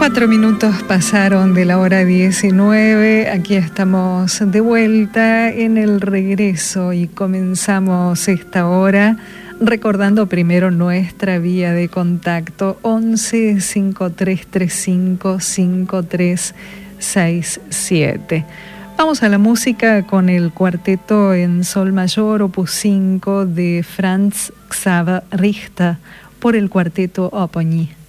4 minutos pasaron de la hora 19. Aquí estamos de vuelta en el regreso y comenzamos esta hora recordando primero nuestra vía de contacto 11 5335 5367. Vamos a la música con el cuarteto en sol mayor opus 5 de Franz Xaver Richter por el cuarteto Oponyi.